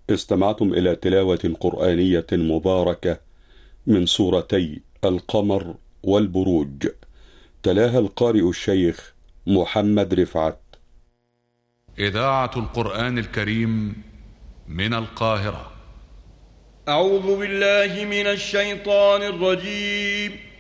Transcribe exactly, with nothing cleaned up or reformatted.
استمعتم إلى تلاوة قرآنية مباركة من سورتي القمر والبروج، تلاها القارئ الشيخ محمد رفعت. إذاعة القرآن الكريم من القاهرة. أعوذ بالله من الشيطان الرجيم.